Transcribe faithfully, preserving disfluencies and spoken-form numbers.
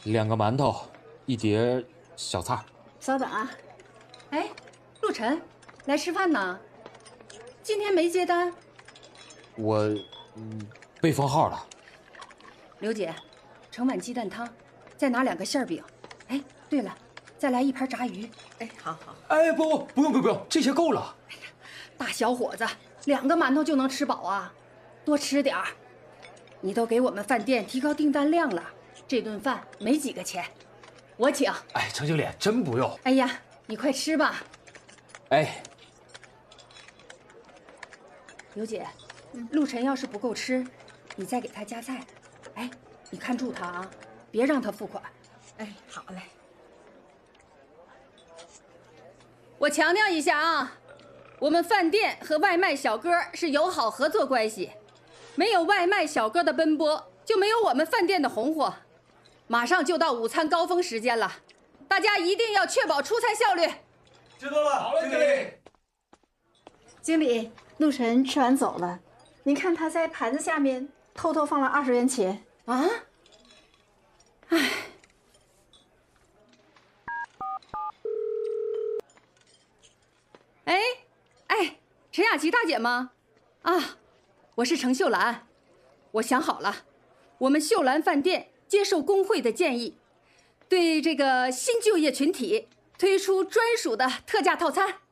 两个馒头，一碟小菜。 稍等啊。 哎，陆晨，来吃饭呢？今天没接单。 我，嗯，被封号了。 刘姐，盛碗鸡蛋汤，再拿两个馅饼。哎，对了，再来一盘炸鱼。 哎，好好。 哎，不不，不用不用不用，这些够了。 哎呀，大小伙子，两个馒头就能吃饱啊？多吃点儿。你都给我们饭店提高订单量了，这顿饭没几个钱，我请。 哎，程经理真不用。 哎呀，你快吃吧。 哎， 刘姐，陆晨要是不够吃，你再给他加菜。哎，你看住他啊，别让他付款。 哎，好嘞。 我强调一下啊，我们饭店和外卖小哥是友好合作关系，没有外卖小哥的奔波，就没有我们饭店的红火。马上就到午餐高峰时间了，大家一定要确保出餐效率。 知道了，好嘞，经理。 经理，陆晨吃完走了，您看他在盘子下面偷偷放了二十元钱啊！哎，哎哎，陈雅琪大姐吗？啊，我是程秀兰。我想好了，我们秀兰饭店接受工会的建议，对这个新就业群体推出专属的特价套餐。